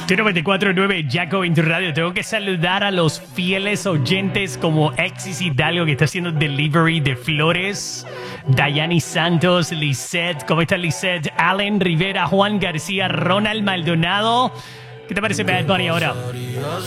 94.9 Jaco en tu radio. Tengo que saludar a los fieles oyentes como Exis Hidalgo, que está haciendo delivery de flores. Dayani Santos, Lisette, ¿cómo está Lisette? Allen Rivera, Juan García, Ronald Maldonado. ¿Qué te parece Bad Bunny ahora?